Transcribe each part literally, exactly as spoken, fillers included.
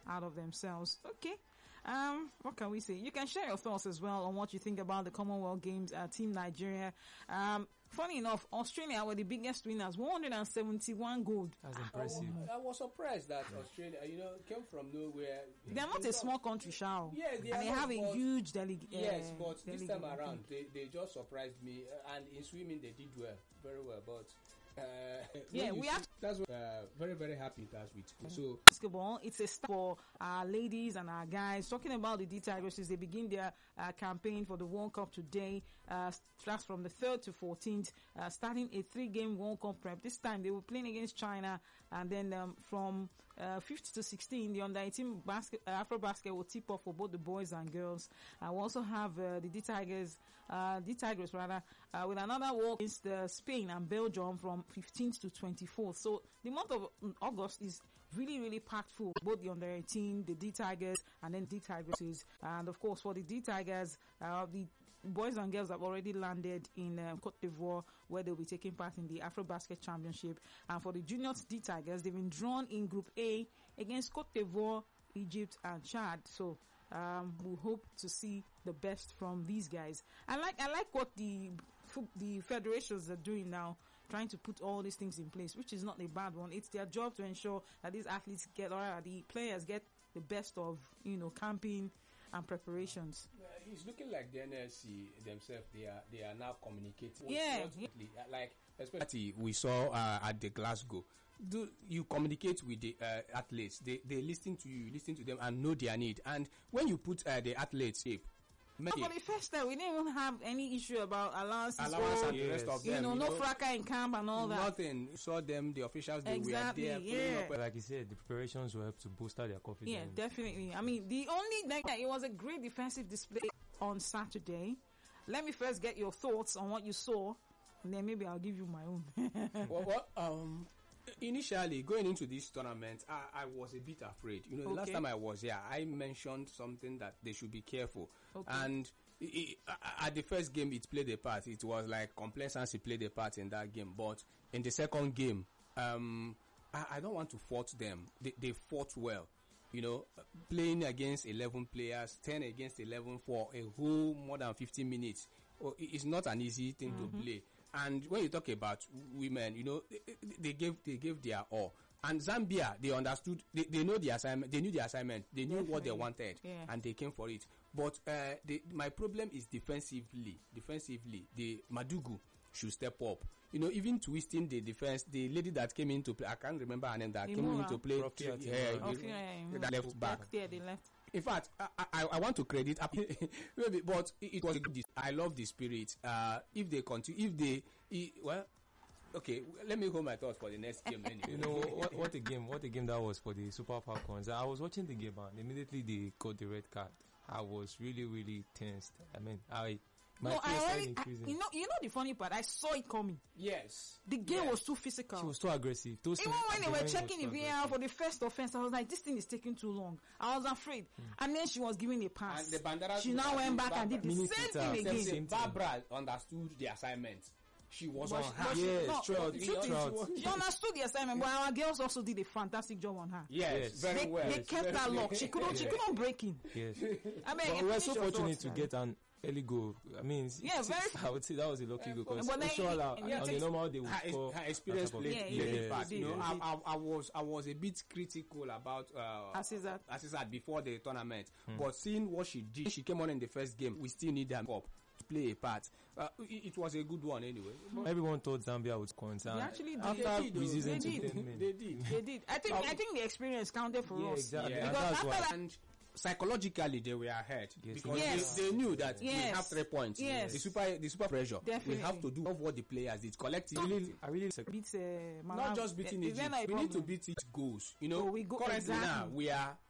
out of themselves. Okay. Um, what can we say? You can share your thoughts as well on what you think about the Commonwealth Games, uh, Team Nigeria. Um, funny enough, Australia were the biggest winners, one hundred seventy-one gold. That's impressive. I, I was surprised that Australia, you know, came from nowhere. They're not a small country, Shao. Yeah, they and are they not, have a huge delegate. Yes, uh, but this time delegate, around, they, they just surprised me. Uh, and in swimming, they did well, very well. But uh, yeah, we see, have. That's what, uh, very very happy that's with me. So basketball, it's a start for our ladies and our guys. Talking about the D Tigresses, they begin their uh, campaign for the World Cup today. Uh, starts from the third to fourteenth, uh, starting a three-game World Cup prep. This time they were playing against China, and then um, from uh, fifth to sixteen, the under eighteen basket, uh, Afro Basket will tip off for both the boys and girls. Uh, we also have uh, the D Tigers, uh, D Tigers rather, uh, with another walk against uh, Spain and Belgium from fifteenth to twenty-fourth. So the month of August is really, really packed full. Both the under eighteen, the D Tigers, and then D Tigresses. And of course, for the D Tigers, uh, the boys and girls have already landed in um, Cote d'Ivoire, where they'll be taking part in the Afro Basket Championship. And for the junior D Tigers, they've been drawn in Group A against Cote d'Ivoire, Egypt, and Chad. So um we hope to see the best from these guys. I like I like what the the federations are doing now, trying to put all these things in place, which is not a bad one. It's their job to ensure that these athletes get, or the players get the best of, you know, camping and preparations. Uh, it's looking like the N L C themselves, they are they are now communicating. Yeah. yeah. Like, especially we saw uh, at the Glasgow. Do you communicate with the uh, athletes? They they listen to you, listen to them, and know their need. And when you put uh, the athletes shape, but for the first time, we didn't even have any issue about allowances, allowance or, and the rest of you them. know, You no know, fracas in camp and all that. Nothing. You saw them, the officials, they exactly, were there. Yeah. Like you said, the preparations will help to boost their confidence. Yeah, definitely. I mean, the only like, it was a great defensive display on Saturday. Let me first get your thoughts on what you saw, and then maybe I'll give you my own. well, well, um, initially going into this tournament, I, I was a bit afraid. You know, the okay. last time I was here, I mentioned something that they should be careful. Okay. And it, it, at the first game, it played a part. It was like complacency played a part in that game. But in the second game, um, I, I don't want to fault them. They, they fought well. You know, playing against eleven players, ten against eleven for a whole more than fifty minutes. Oh, it's not an easy thing mm-hmm. to play. And when you talk about women, you know, they, they gave they gave their all. And Zambia, they understood, they, they know the assignment, they knew the assignment, they knew Definitely. what they wanted, yeah. and they came for it. But uh, they, my problem is defensively. Defensively, the Madugu should step up. You know, even twisting the defense, the lady that came into play, I can't remember her name, that Imura. came into play, Rocky, to, yeah, yeah, that left back. Yeah, they left. In fact, I, I, I want to credit, maybe, but it, it was a good. I love the spirit. Uh, if they continue, if they, it, well, okay, let me hold my thoughts for the next game. Anyway. You know what, what a game! What a game that was for the Super Falcons. I was watching the game and immediately they got the red card. I was really, really tensed. I mean, I. My no, I already, I, you know, you know the funny part. I saw it coming. Yes, the game yes. was too physical. She was too aggressive. Those Even when they were checking the V A R for the first offense, I was like, "This thing is taking too long." I was afraid, mm. and then she was giving a pass. And the Banderas she now went back and did the same thing again. Same Barbara understood the assignment. She was but on she, her. Yes, no, the truth is, she understood the assignment, but our girls also did a fantastic job on her. Yes, yes. very they, well. They kept her locked. She couldn't. Yes. She couldn't break in. Yes. I mean, we were so fortunate to man. get an early goal. I mean, yeah, very. I would say that was a lucky goal because but sure then, on yeah, the normal they would her, score. Her experience played yeah, yeah, yeah, part. Yeah, you know, yeah, I, I, I was I was a bit critical about uh, Asisat. Asisat before the tournament, hmm. but seeing what she did, she came on in the first game. We still need her up to play a part. Uh, it, it was a good one anyway. Everyone thought Zambia was concerned. They actually did. After They did. pre-season They did. to They did. They did. I think. I think the experience counted for yeah, us. Exactly. Yeah, because that's after why. that. And psychologically they were ahead yes. because yes. they, they knew that yes. we have three points. Yes. The super the super pressure. Definitely. We have to do what the players did collectively. I really, I really beat uh, not just beating uh, Egypt. We need to beat it goals. You know, so we go, currently exactly. now we are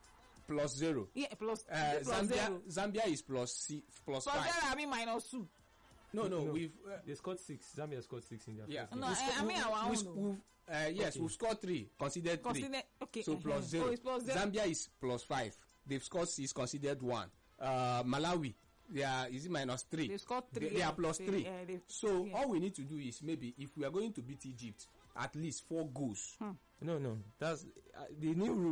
plus zero. Yeah, plus, uh, plus Zambia zero. Zambia is plus C, plus so five. Zambia, I mean minus two. No, no, no we've uh, they scored six. Zambia scored six in their yeah. first No, game. I, I mean our we, own. we've, uh, yes, okay. we've scored three, considered three. Consider, okay, So uh-huh. plus zero. Oh, it's plus zero. Zambia is plus five. They've scored six, considered one. Uh, Malawi, they are is it minus three? They scored three. They, they are plus they, three. Uh, so yeah. all we need to do is maybe if we are going to beat Egypt, at least four goals. Hmm. No, no, that's uh, the new rule.